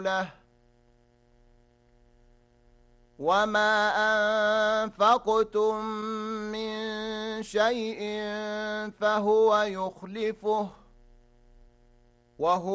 له وما أنفقتم من شيء فهو يخلفه وهو